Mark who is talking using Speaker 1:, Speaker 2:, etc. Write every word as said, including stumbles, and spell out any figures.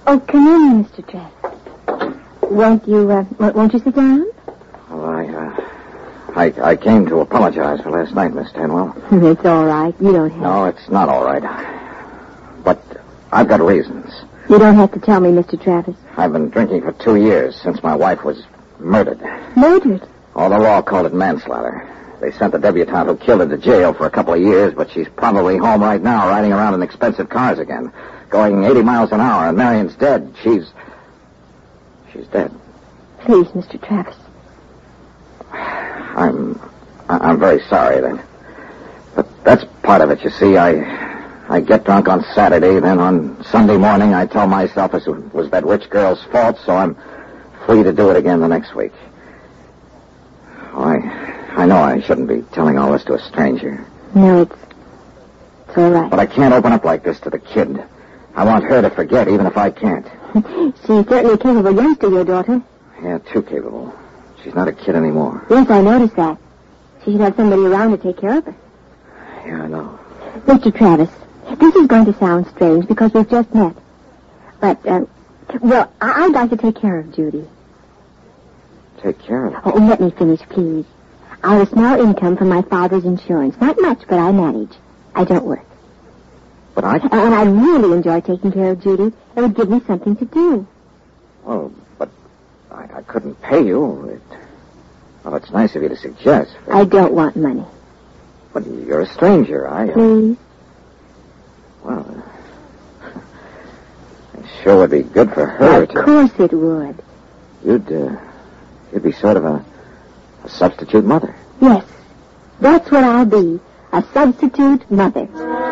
Speaker 1: Oh, come in, Mister Travis. Won't you, uh, won't you sit down?
Speaker 2: Well, I, uh, I, I came to apologize for last night, Miss Tenwell.
Speaker 1: It's all right. You don't have
Speaker 2: No, it's not all right. But I've got reasons.
Speaker 1: You don't have to tell me, Mister Travis.
Speaker 2: I've been drinking for two years since my wife was murdered.
Speaker 1: Murdered?
Speaker 2: Oh, the law called it manslaughter. They sent the debutante who killed her to jail for a couple of years, but she's probably home right now riding around in expensive cars again, going eighty miles an hour, and Marion's dead. She's... She's dead.
Speaker 1: Please, Mister Travis.
Speaker 2: I'm... I'm very sorry, then. But that's part of it, you see. I... I get drunk on Saturday, then on Sunday morning I tell myself it was that rich girl's fault, so I'm free to do it again the next week. Oh, I, I know I shouldn't be telling all this to a stranger.
Speaker 1: No, it's, it's all right.
Speaker 2: But I can't open up like this to the kid. I want her to forget, even if I can't.
Speaker 1: She's certainly a capable youngster, your daughter.
Speaker 2: Yeah, too capable. She's not a kid anymore.
Speaker 1: Yes, I noticed that. She should have somebody around to take care of her.
Speaker 2: Yeah, I know.
Speaker 1: Mister Travis, this is going to sound strange because we've just met. But, uh, well, I- I'd like to take care of Judy.
Speaker 2: Take care of her?
Speaker 1: Oh, let me finish, please. I have a small income from my father's insurance. Not much, but I manage. I don't work.
Speaker 2: But I...
Speaker 1: And I really enjoy taking care of Judy. It would give me something to do.
Speaker 2: Well, but I, I couldn't pay you. It... Well, it's nice of you to suggest. But...
Speaker 1: I don't want money.
Speaker 2: But you're a stranger. I... Uh...
Speaker 1: Please?
Speaker 2: Well, uh, it sure would be good for her
Speaker 1: Of
Speaker 2: to...
Speaker 1: Of course it would.
Speaker 2: You'd, uh, you'd be sort of a, a substitute mother.
Speaker 1: Yes, that's what I'll be, a substitute mother.